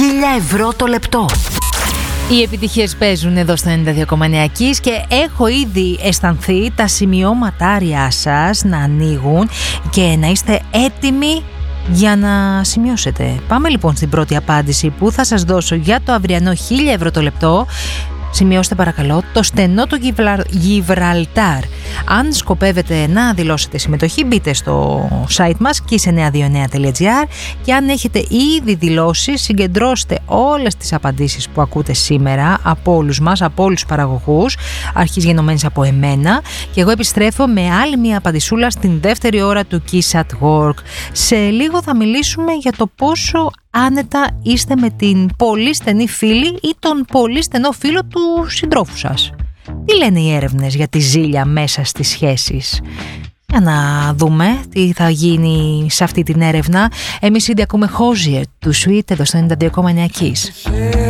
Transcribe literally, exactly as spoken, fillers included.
χίλια ευρώ το λεπτό. Οι επιτυχίες παίζουν εδώ στο ενενήντα δύο κόμμα εννέα Kiss και έχω ήδη αισθανθεί τα σημειώματάρια σας να ανοίγουν και να είστε έτοιμοι για να σημειώσετε. Πάμε λοιπόν στην πρώτη απάντηση που θα σας δώσω για το αυριανό χίλια ευρώ το λεπτό. Σημειώστε παρακαλώ το στενό του Γιβραλτάρ. Αν σκοπεύετε να δηλώσετε συμμετοχή, μπείτε στο site μας kiss εννιά δύο εννιά τελεία τζι άρ και αν έχετε ήδη δηλώσει, συγκεντρώστε όλες τις απαντήσεις που ακούτε σήμερα από όλους μας, από όλους τους παραγωγούς, αρχής γενομένης από εμένα, και εγώ επιστρέφω με άλλη μια απαντησούλα στην δεύτερη ώρα του Kiss at Work. Σε λίγο θα μιλήσουμε για το πόσο άνετα είστε με την πολύ στενή φίλη ή τον πολύ στενό φίλο του συντρόφου σας. Τι λένε οι έρευνες για τη ζήλια μέσα στις σχέσεις? Για να δούμε τι θα γίνει σε αυτή την έρευνα. Εμείς ήδη ακούμε Hozier του Sweet εδώ στο ενενήντα δύο κόμμα εννέα Kiss.